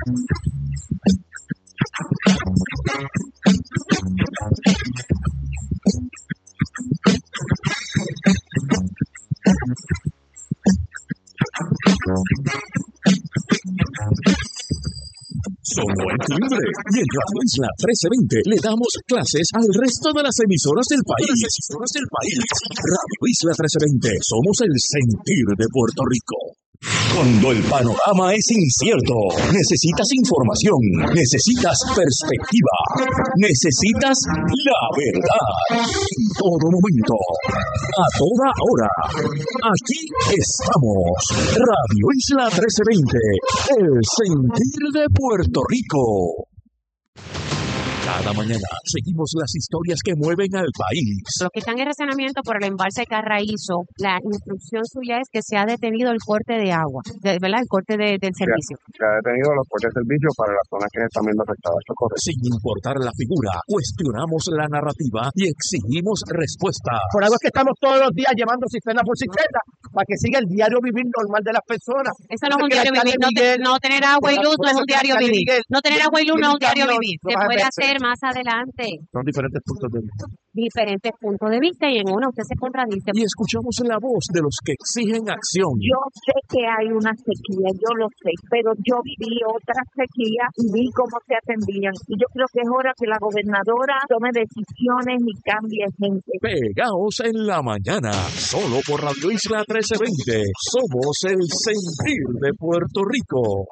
Sonó el timbre y en Radio Isla 1320 le damos clases al resto de las emisoras del país. Radio Isla 1320, somos el sentir de Puerto Rico. Cuando el panorama es incierto, necesitas información, necesitas perspectiva, necesitas la verdad. En todo momento, a toda hora, aquí estamos. Radio Isla 1320, el sentir de Puerto Rico. Cada mañana seguimos las historias que mueven al país. Los que están en racionamiento por el embalse Carraízo, la instrucción suya es que se ha detenido el corte de agua, ¿verdad? El corte del servicio. Se ha detenido los cortes de servicio para las zonas que están viendo afectadas. Eso corre. Sin importar la figura, cuestionamos la narrativa y exigimos respuesta. Por algo es que estamos todos los días llevando cisterna por cisterna para que siga el diario vivir normal de las personas. Eso no es un diario vivir. No tener agua y luz no es un diario vivir. No tener agua y luz no es un diario vivir. Se puede hacer más adelante. Son diferentes puntos de vista. Diferentes puntos de vista y en uno usted se contradice. Y escuchamos la voz de los que exigen acción. Yo sé que hay una sequía, yo lo sé, pero yo viví otra sequía y vi cómo se atendían. Y yo creo que es hora que la gobernadora tome decisiones y cambie gente. Pegaos en la mañana, solo por Radio Isla 1320. Somos el sentir de Puerto Rico.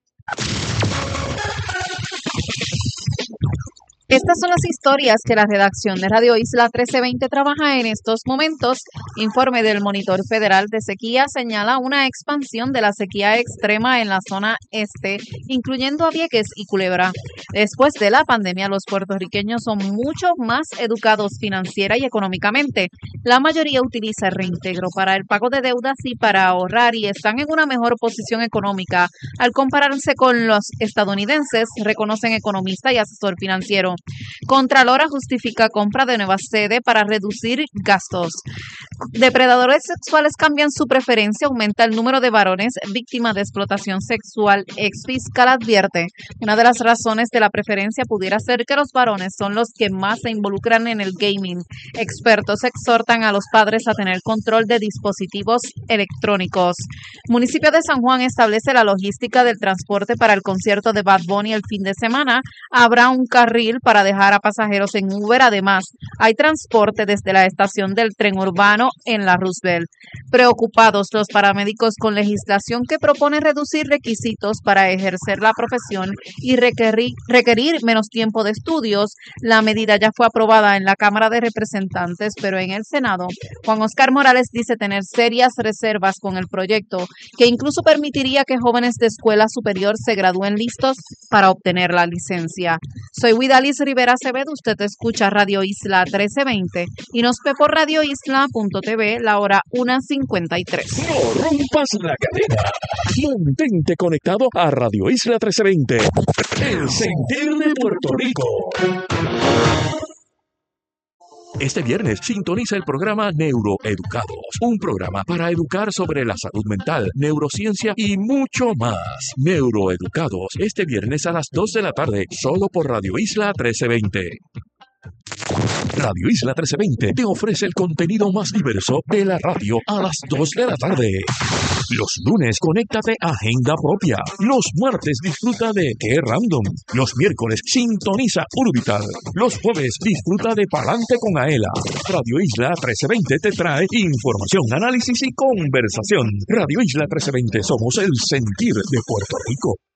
Estas son las historias que la redacción de Radio Isla 1320 trabaja en estos momentos. Informe del Monitor Federal de Sequía señala una expansión de la sequía extrema en la zona este, incluyendo a Vieques y Culebra. Después de la pandemia, los puertorriqueños son mucho más educados financiera y económicamente. La mayoría utiliza el reintegro para el pago de deudas y para ahorrar y están en una mejor posición económica al compararse con los estadounidenses, reconocen economista y asesor financiero. Contralora justifica compra de nueva sede para reducir gastos. Depredadores sexuales cambian su preferencia, aumenta el número de varones víctimas de explotación sexual. Exfiscal advierte, una de las razones de la preferencia pudiera ser que los varones son los que más se involucran en el gaming. Expertos exhortan a los padres a tener control de dispositivos electrónicos. Municipio de San Juan establece la logística del transporte para el concierto de Bad Bunny el fin de semana. Habrá un carril para dejar a pasajeros en Uber. Además, hay transporte desde la estación del tren urbano en la Roosevelt. Preocupados los paramédicos con legislación que propone reducir requisitos para ejercer la profesión y requerir menos tiempo de estudios. La medida ya fue aprobada en la Cámara de Representantes, pero en el Senado, Juan Oscar Morales dice tener serias reservas con el proyecto, que incluso permitiría que jóvenes de escuela superior se gradúen listos para obtener la licencia. Soy Widalis Rivera Acevedo, usted escucha Radio Isla 1320 y nos ve por radioisla.tv, la hora 1:53. No rompas la cadena. Mantente conectado a Radio Isla 1320, el sentir de Puerto Rico. Este viernes sintoniza el programa Neuroeducados, un programa para educar sobre la salud mental, neurociencia y mucho más. Neuroeducados, este viernes a las 2 de la tarde, solo por Radio Isla 1320. Radio Isla 1320 te ofrece el contenido más diverso de la radio a las 2 de la tarde. Los lunes, conéctate a Agenda Propia. Los martes, disfruta de Qué Random. Los miércoles, sintoniza Urbital. Los jueves, disfruta de Palante con Aela. Radio Isla 1320 te trae información, análisis y conversación. Radio Isla 1320, somos el sentir de Puerto Rico.